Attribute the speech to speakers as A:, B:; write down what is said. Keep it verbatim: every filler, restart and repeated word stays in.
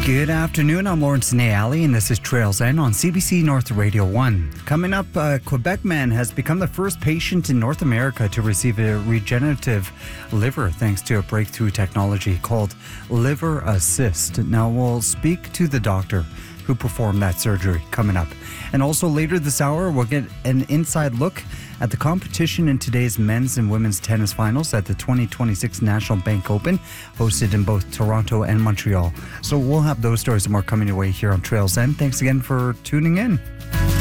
A: Good afternoon, I'm Lawrence Nayali, and this is Trails End on C B C North Radio one. Coming up, a Quebec man has become the first patient in North America to receive a regenerative liver thanks to a breakthrough technology called Liver Assist. Now, we'll speak to the doctor who performed that surgery coming up. And also later this hour, we'll get an inside look at the competition in today's men's and women's tennis finals at the twenty twenty-six National Bank Open, hosted in both Toronto and Montreal. So we'll have those stories and more coming your way here on Trails End. Thanks again for tuning in.